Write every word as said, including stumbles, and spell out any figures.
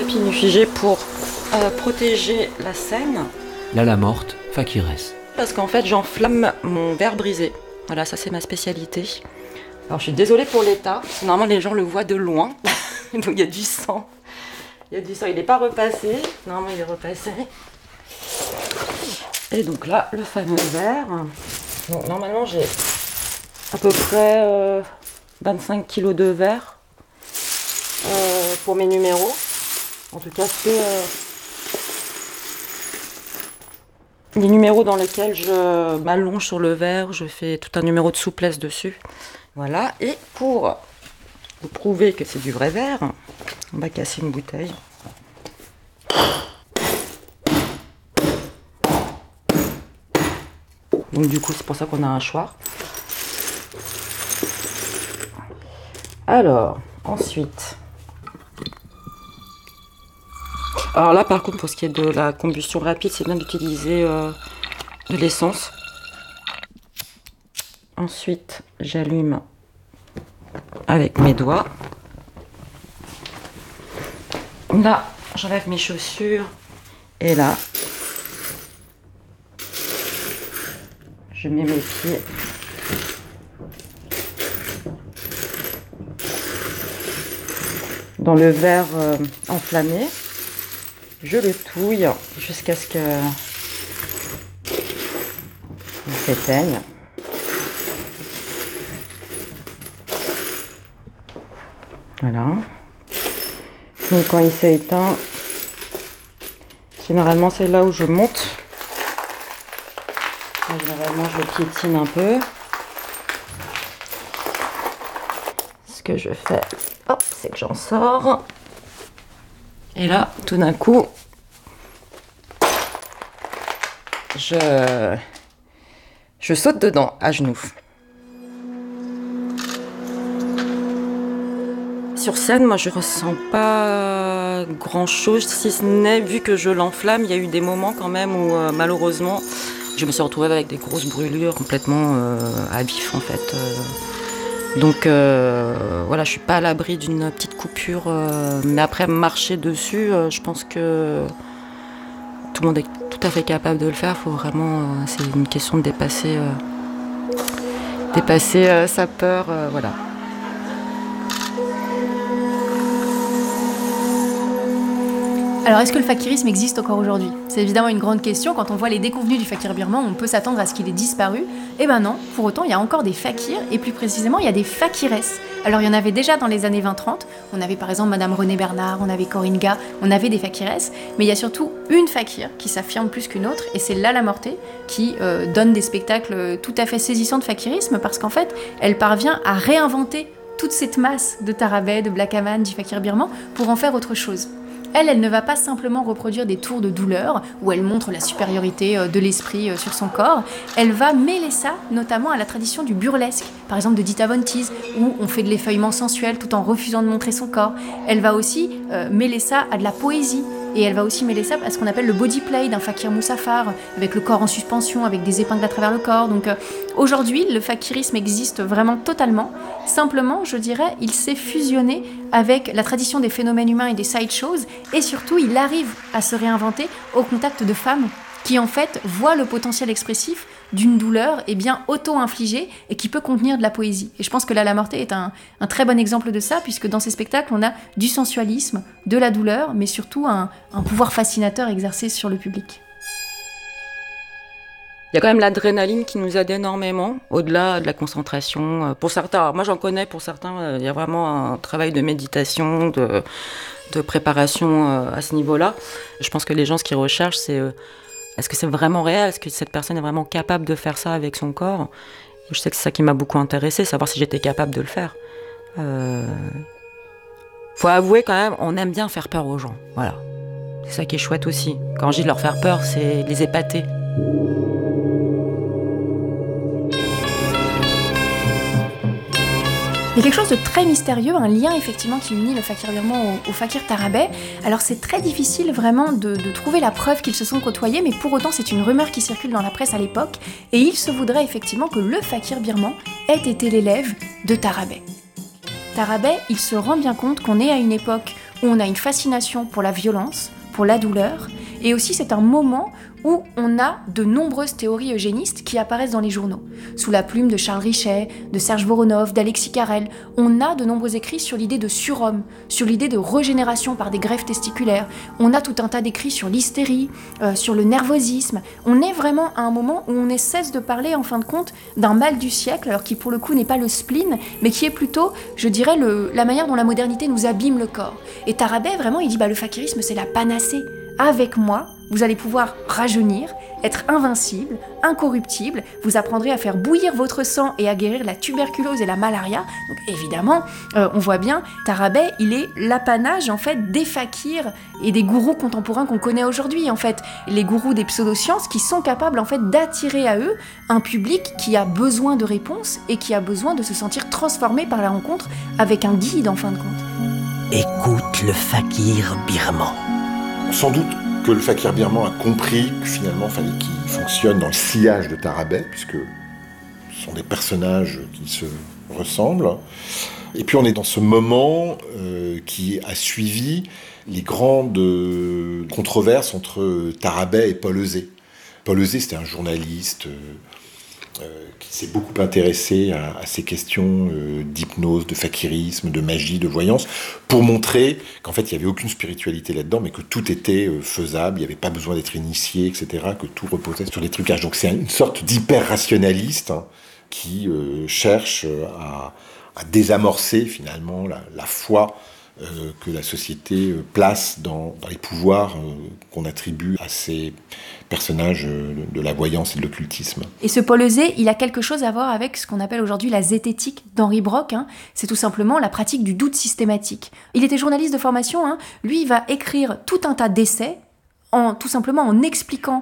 épines figées pour euh, protéger la scène. Lala morte, fakiresse. Parce qu'en fait, j'enflamme mon verre brisé. Voilà, ça c'est ma spécialité. Alors je suis désolée pour l'état. Normalement, les gens le voient de loin. Donc il y a du sang. Il y a du sang, il n'est pas repassé. Normalement, il est repassé. Et donc là, le fameux verre. Donc normalement, j'ai à peu près euh, vingt-cinq kilos de verre euh, pour mes numéros. En tout cas, c'est euh, les numéros dans lesquels je m'allonge sur le verre. Je fais tout un numéro de souplesse dessus. Voilà. Et pour vous prouver que c'est du vrai verre, on va casser une bouteille. Donc du coup, c'est pour ça qu'on a un choix. Alors, ensuite. Alors là, par contre, pour ce qui est de la combustion rapide, c'est bien d'utiliser euh, de l'essence. Ensuite, j'allume avec mes doigts. Là, j'enlève mes chaussures. Et là, je mets mes pieds dans le verre euh, enflammé. Je le touille jusqu'à ce que il s'éteigne. Voilà. Donc quand il s'est éteint, généralement c'est là où je monte. Généralement je le piétine un peu. Ce que je fais, hop, c'est que j'en sors. Et là, tout d'un coup, je, je saute dedans, à genoux. Sur scène, moi, je ressens pas grand-chose, si ce n'est, vu que je l'enflamme, il y a eu des moments quand même où, euh, malheureusement, je me suis retrouvée avec des grosses brûlures complètement euh, à vif, en fait. Euh, Donc euh, voilà, je suis pas à l'abri d'une petite coupure, euh, mais après marcher dessus, euh, je pense que tout le monde est tout à fait capable de le faire. Faut vraiment, euh, c'est une question de dépasser, euh, dépasser euh, sa peur, euh, voilà. Alors, est-ce que le fakirisme existe encore aujourd'hui? C'est évidemment une grande question. Quand on voit les déconvenus du fakir birman, on peut s'attendre à ce qu'il ait disparu. Eh ben non, pour autant, il y a encore des fakirs, et plus précisément, il y a des fakiresses. Alors, il y en avait déjà dans les années vingt trente. On avait par exemple Madame Renée Bernard, on avait Corinne Ga, on avait des fakiresses. Mais il y a surtout une fakir qui s'affirme plus qu'une autre, et c'est Lala Morte, qui euh, donne des spectacles tout à fait saisissants de fakirisme, parce qu'en fait, elle parvient à réinventer toute cette masse de tarabais, de blakaman, du fakir birman, pour en faire autre chose. Elle, elle ne va pas simplement reproduire des tours de douleur où elle montre la supériorité de l'esprit sur son corps. Elle va mêler ça notamment à la tradition du burlesque, par exemple de Dita Von Teese, où on fait de l'effeuillement sensuel tout en refusant de montrer son corps. Elle va aussi euh, mêler ça à de la poésie. Et elle va aussi mêler ça à ce qu'on appelle le body play d'un fakir moussafar, avec le corps en suspension, avec des épingles à travers le corps. Donc euh, aujourd'hui, le fakirisme existe vraiment totalement. Simplement, je dirais, il s'est fusionné avec la tradition des phénomènes humains et des sideshows, et surtout, il arrive à se réinventer au contact de femmes qui, en fait, voient le potentiel expressif d'une douleur eh bien auto-infligée et qui peut contenir de la poésie. Et je pense que Lala Morte est un, un très bon exemple de ça, puisque dans ces spectacles, on a du sensualisme, de la douleur, mais surtout un, un pouvoir fascinateur exercé sur le public. Il y a quand même l'adrénaline qui nous aide énormément, au-delà de la concentration. Pour certains, alors moi j'en connais, pour certains, il y a vraiment un travail de méditation, de, de préparation à ce niveau-là. Je pense que les gens, ce qu'ils recherchent, c'est... Est-ce que c'est vraiment réel? Est-ce que cette personne est vraiment capable de faire ça avec son corps? Je sais que c'est ça qui m'a beaucoup intéressée, savoir si j'étais capable de le faire. Euh... Faut avouer quand même, on aime bien faire peur aux gens. Voilà. C'est ça qui est chouette aussi. Quand je dis de leur faire peur, c'est les épater. Il y a quelque chose de très mystérieux, un lien effectivement qui unit le fakir birman au, au fakir tarabais. Alors c'est très difficile vraiment de, de trouver la preuve qu'ils se sont côtoyés, mais pour autant c'est une rumeur qui circule dans la presse à l'époque, et il se voudrait effectivement que le fakir birman ait été l'élève de Tarabay. Tarabay, il se rend bien compte qu'on est à une époque où on a une fascination pour la violence, pour la douleur, et aussi c'est un moment où on a de nombreuses théories eugénistes qui apparaissent dans les journaux. Sous la plume de Charles Richet, de Serge Voronov, d'Alexis Carrel, on a de nombreux écrits sur l'idée de surhomme, sur l'idée de régénération par des greffes testiculaires. On a tout un tas d'écrits sur l'hystérie, euh, sur le nervosisme. On est vraiment à un moment où on ne cesse de parler, en fin de compte, d'un mal du siècle, alors qui pour le coup n'est pas le spleen, mais qui est plutôt, je dirais, le, la manière dont la modernité nous abîme le corps. Et Tarabay, vraiment, il dit bah, le fakirisme, c'est la panacée. Avec moi, vous allez pouvoir rajeunir, être invincible, incorruptible, vous apprendrez à faire bouillir votre sang et à guérir la tuberculose et la malaria. Donc évidemment, euh, on voit bien, Tarabay, il est l'apanage en fait des fakirs et des gourous contemporains qu'on connaît aujourd'hui en fait. Les gourous des pseudosciences qui sont capables en fait d'attirer à eux un public qui a besoin de réponses et qui a besoin de se sentir transformé par la rencontre avec un guide en fin de compte. Écoute le fakir birman. Sans doute que le fakir birman a compris que finalement il fallait qu'il fonctionne dans le sillage de Tarabay, puisque ce sont des personnages qui se ressemblent. Et puis on est dans ce moment euh, qui a suivi les grandes euh, controverses entre Tarabay et Paul Euzet. Paul Euzet, c'était un journaliste euh, euh, qui s'est beaucoup intéressé à, à ces questions euh, d'hypnose, de fakirisme, de magie, de voyance, pour montrer qu'en fait, il n'y avait aucune spiritualité là-dedans, mais que tout était euh, faisable, il n'y avait pas besoin d'être initié, et cetera, que tout reposait sur des trucages. Donc c'est une sorte d'hyper-rationaliste hein, qui euh, cherche à, à désamorcer finalement la, la foi euh, que la société euh, place dans, dans les pouvoirs euh, qu'on attribue à ces personnages euh, de la voyance et de l'occultisme. Et ce Paul Euzet, il a quelque chose à voir avec ce qu'on appelle aujourd'hui la zététique d'Henri Brock. Hein. C'est tout simplement la pratique du doute systématique. Il était journaliste de formation. Hein. Lui, il va écrire tout un tas d'essais, en, tout simplement en expliquant